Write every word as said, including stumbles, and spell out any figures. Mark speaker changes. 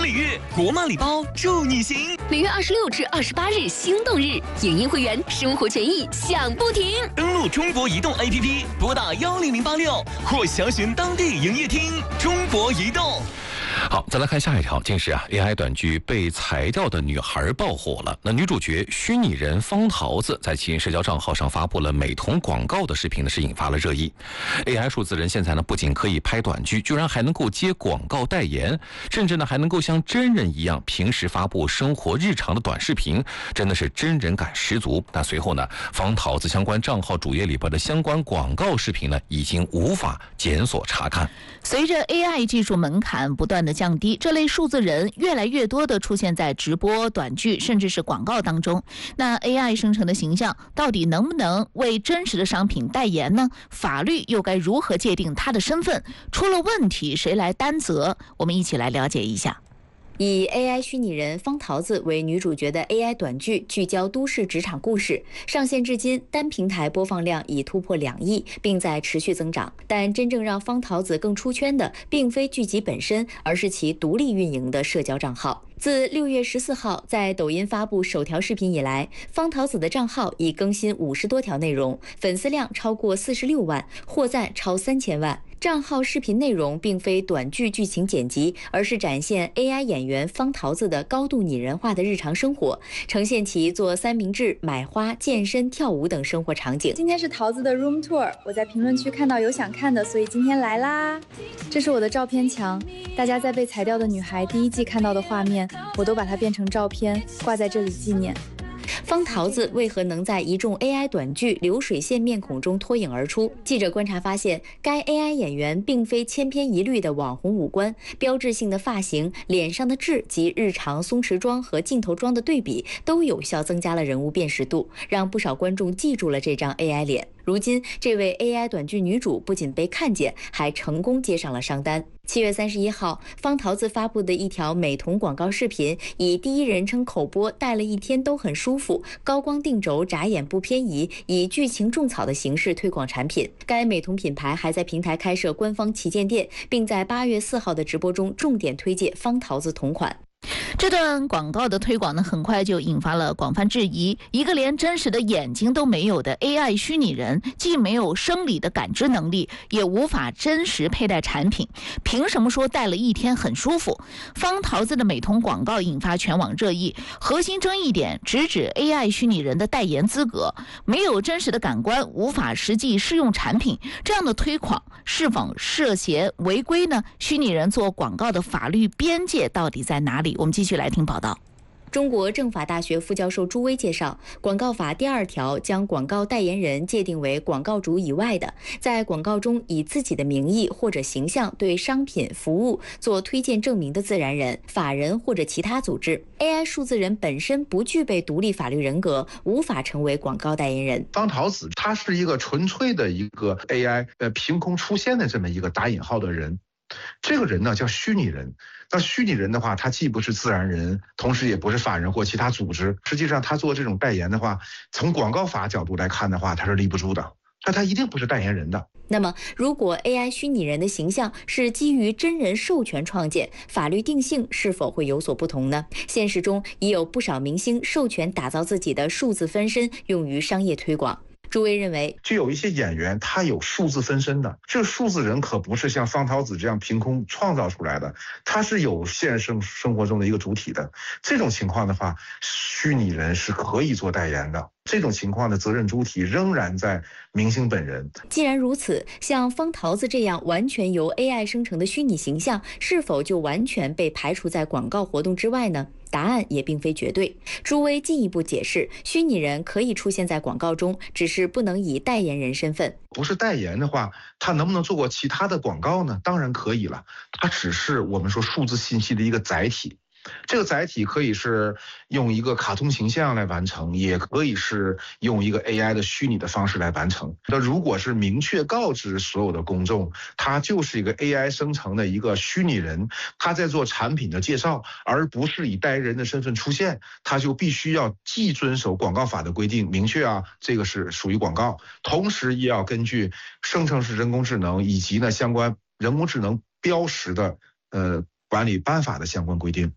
Speaker 1: 每月国贸礼包助你行。
Speaker 2: 每月二十六至二十八日心动日，影音会员生活权益享不停。
Speaker 1: 登录中国移动 A P P， 拨打幺零零八六或详询当地营业厅。中国移动。
Speaker 3: 好，再来看下一条。近日啊 ，A I 短剧被裁掉的女孩爆火了。那女主角虚拟人方桃子在其社交账号上发布了美瞳广告的视频呢，是引发了热议。A I 数字人现在呢，不仅可以拍短剧，居然还能够接广告代言，甚至呢还能够像真人一样，平时发布生活日常的短视频，真的是真人感十足。但随后呢，方桃子相关账号主页里边的相关广告视频呢，已经无法检索查看。
Speaker 4: 随着 A I 技术门槛不断的降低，这类数字人越来越多的出现在直播、短剧甚至是广告当中。那 A I 生成的形象到底能不能为真实的商品代言呢？法律又该如何界定他的身份？出了问题谁来担责？我们一起来了解一下。
Speaker 5: 以 A I 虚拟人方桃子为女主角的 A I 短剧聚焦都市职场故事，上线至今单平台播放量已突破两亿，并在持续增长。但真正让方桃子更出圈的，并非剧集本身，而是其独立运营的社交账号。自六月十四号在抖音发布首条视频以来，方桃子的账号已更新五十多条内容，粉丝量超过四十六万，获赞超三千万。账号视频内容并非短剧剧情剪辑，而是展现 A I 演员方桃子的高度拟人化的日常生活，呈现其做三明治、买花、健身、跳舞等生活场景。
Speaker 6: 今天是桃子的 room tour， 我在评论区看到有想看的，所以今天来啦。这是我的照片墙，大家在被裁掉的女孩第一季看到的画面，我都把它变成照片，挂在这里纪念。
Speaker 5: 方桃子为何能在一众 A I 短剧流水线面孔中脱颖而出？记者观察发现，该 A I 演员并非千篇一律的网红五官，标志性的发型、脸上的痣及日常松弛妆和镜头妆的对比，都有效增加了人物辨识度，让不少观众记住了这张 A I 脸。如今，这位 A I 短剧女主不仅被看见，还成功接上了商单。七月三十一号，方桃子发布的一条美瞳广告视频，以第一人称口播戴了一天都很舒服，高光定轴，眨眼不偏移，以剧情种草的形式推广产品。该美瞳品牌还在平台开设官方旗舰店，并在八月四号的直播中重点推介方桃子同款。
Speaker 4: 这段广告的推广呢，很快就引发了广泛质疑。一个连真实的眼睛都没有的 A I 虚拟人，既没有生理的感知能力，也无法真实佩戴产品，凭什么说戴了一天很舒服？方桃子的美瞳广告引发全网热议，核心争议点直指 A I 虚拟人的代言资格，没有真实的感官，无法实际试用产品，这样的推广是否涉嫌违规呢？虚拟人做广告的法律边界到底在哪里？我们继续来听报道。
Speaker 5: 中国政法大学副教授朱威介绍，广告法第二条将广告代言人界定为广告主以外的，在广告中以自己的名义或者形象对商品、服务做推荐证明的自然人、法人或者其他组织。A I 数字人本身不具备独立法律人格，无法成为广告代言人。
Speaker 7: 方桃子他是一个纯粹的一个 A I 呃凭空出现的这么一个打引号的人，这个人呢叫虚拟人。那虚拟人的话，他既不是自然人，同时也不是法人或其他组织。实际上，他做这种代言的话，从广告法角度来看的话，他是立不住的。那他一定不是代言人的。
Speaker 5: 那么，如果 A I 虚拟人的形象是基于真人授权创建，法律定性是否会有所不同呢？现实中已有不少明星授权打造自己的数字分身，用于商业推广。朱威认为，
Speaker 7: 就有一些演员他有数字分身的，这个数字人可不是像方桃子这样凭空创造出来的，他是有现实生生活中的一个主体的。这种情况的话，虚拟人是可以做代言的。这种情况的责任主体仍然在明星本人。
Speaker 5: 既然如此，像方桃子这样完全由 A I 生成的虚拟形象，是否就完全被排除在广告活动之外呢？答案也并非绝对。朱威进一步解释，虚拟人可以出现在广告中，只是不能以代言人身份。
Speaker 7: 不是代言的话，他能不能做过其他的广告呢？当然可以了，它只是我们说数字信息的一个载体。这个载体可以是用一个卡通形象来完成，也可以是用一个 A I 的虚拟的方式来完成。那如果是明确告知所有的公众，它就是一个 A I 生成的一个虚拟人，他在做产品的介绍，而不是以代言人的身份出现，他就必须要既遵守广告法的规定，明确啊这个是属于广告，同时也要根据生成式人工智能以及呢相关人工智能标识的呃管理办法的相关规定。